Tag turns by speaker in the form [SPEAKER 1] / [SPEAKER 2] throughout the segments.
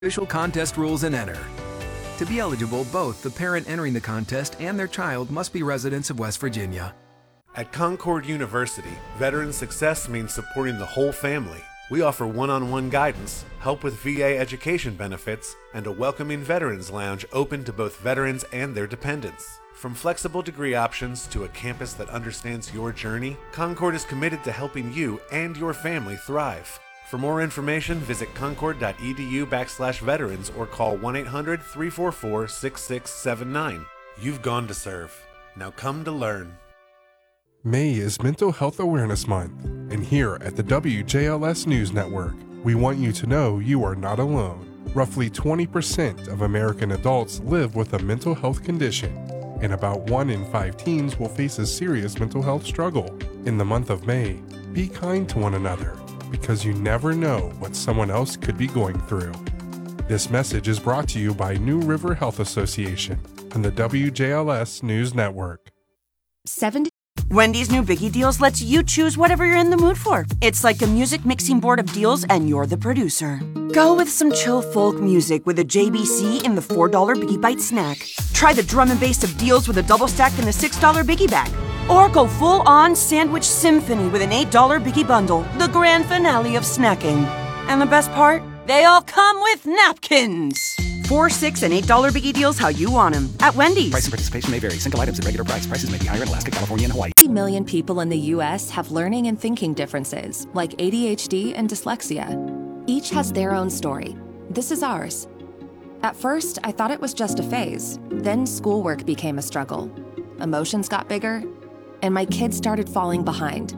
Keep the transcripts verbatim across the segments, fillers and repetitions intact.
[SPEAKER 1] Official contest rules and enter. To be eligible, both the parent entering the contest and their child must be residents of West Virginia.
[SPEAKER 2] At Concord University, veteran success means supporting the whole family. We offer one-on-one guidance, help with V A education benefits, and a welcoming veterans lounge open to both veterans and their dependents. From flexible degree options to a campus that understands your journey, Concord is committed to helping you and your family thrive. For more information, visit concord.edu backslash veterans or call one eight hundred three four four six six seven nine. You've gone to serve. Now come to learn.
[SPEAKER 3] May is Mental Health Awareness Month, and here at the W J L S News Network, we want you to know you are not alone. Roughly twenty percent of American adults live with a mental health condition, and about one in five teens will face a serious mental health struggle. In the month of May, be kind to one another, because you never know what someone else could be going through. This message is brought to you by New River Health Association and the W J L S News Network.
[SPEAKER 4] seventy Wendy's new Biggie Deals lets you choose whatever you're in the mood for. It's like a music mixing board of deals, and you're the producer. Go with some chill folk music with a J B C in the four dollar Biggie Bite snack. Try the drum and bass of deals with a double stack in the six dollar Biggie Bag. Or go full-on sandwich symphony with an eight dollar Biggie Bundle, the grand finale of snacking. And the best part? They all come with napkins. Four, six, and eight dollar Biggie Deals how you want them at Wendy's.
[SPEAKER 5] Price and participation may vary. Single items at regular price. Prices may be higher in Alaska, California, and Hawaii.
[SPEAKER 6] fifty million people in the U S have learning and thinking differences, like A D H D and dyslexia. Each has their own story. This is ours. At first, I thought it was just a phase. Then schoolwork became a struggle. Emotions got bigger, and my kids started falling behind.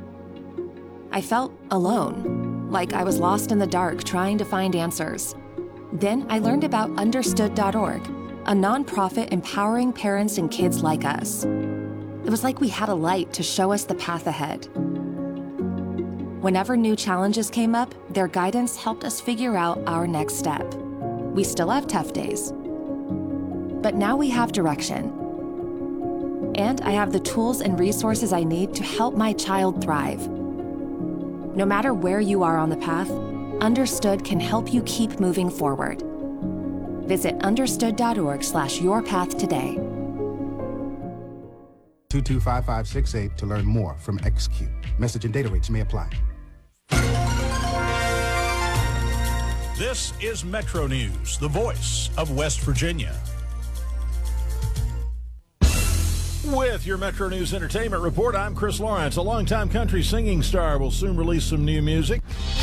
[SPEAKER 6] I felt alone, like I was lost in the dark trying to find answers. Then I learned about understood dot org, a nonprofit empowering parents and kids like us. It was like we had a light to show us the path ahead. Whenever new challenges came up, their guidance helped us figure out our next step. We still have tough days, but now we have direction. And I have the tools and resources I need to help my child thrive. No matter where you are on the path, Understood can help you keep moving forward. Visit understood.org slash your path today.
[SPEAKER 7] two two five five six eight to learn more from X Q. Message and data rates may apply.
[SPEAKER 8] This is Metro News, the voice of West Virginia. With your Metro News Entertainment Report, I'm Chris Lawrence. A longtime country singing star will soon release some new music.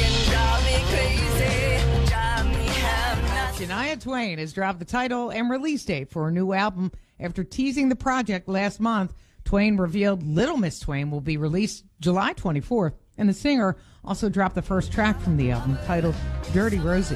[SPEAKER 9] Shania Twain has dropped the title and release date for a new album. After teasing the project last month, Twain revealed Little Miss Twain will be released July twenty-fourth, and the singer also dropped the first track from the album, titled Dirty Rosie.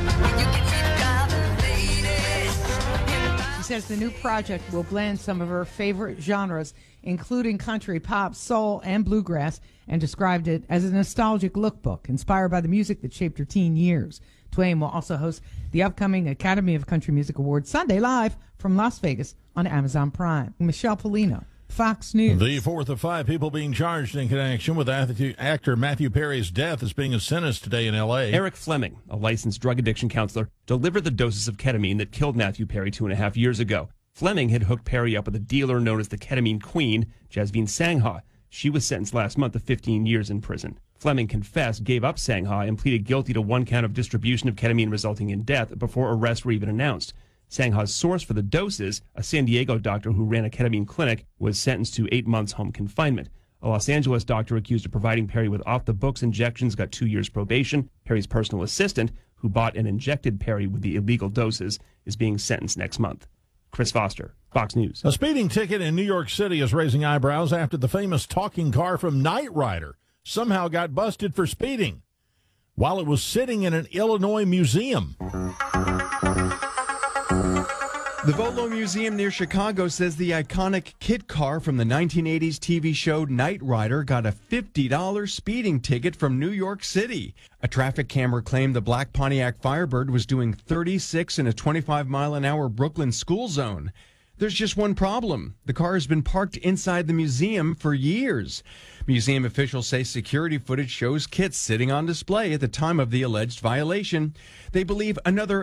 [SPEAKER 9] She says the new project will blend some of her favorite genres, including country, pop, soul, and bluegrass, and described it as a nostalgic lookbook inspired by the music that shaped her teen years. Twain will also host the upcoming Academy of Country Music Awards Sunday live from Las Vegas on Amazon Prime. Michelle Polino, Fox News.
[SPEAKER 8] The fourth of five people being charged in connection with actor Matthew Perry's death is being sentenced today in L A.
[SPEAKER 10] Eric Fleming, a licensed drug addiction counselor, delivered the doses of ketamine that killed Matthew Perry two and a half years ago. Fleming had hooked Perry up with a dealer known as the ketamine queen, Jasmine Sangha. She was sentenced last month to fifteen years in prison. Fleming confessed, gave up Sangha, and pleaded guilty to one count of distribution of ketamine resulting in death before arrests were even announced. Sangha's source for the doses, a San Diego doctor who ran a ketamine clinic, was sentenced to eight months home confinement. A Los Angeles doctor accused of providing Perry with off-the-books injections got two years probation. Perry's personal assistant, who bought and injected Perry with the illegal doses, is being sentenced next month. Chris Foster, Fox News.
[SPEAKER 8] A speeding ticket in New York City is raising eyebrows after the famous talking car from Knight Rider somehow got busted for speeding while it was sitting in an Illinois museum.
[SPEAKER 11] The Volo Museum near Chicago says the iconic kit car from the nineteen eighties T V show Knight Rider got a fifty dollar speeding ticket from New York City. A traffic camera claimed the black Pontiac Firebird was doing thirty-six in a twenty-five mile an hour Brooklyn school zone. There's just one problem. The car has been parked inside the museum for years. Museum officials say security footage shows Kit sitting on display at the time of the alleged violation. They believe another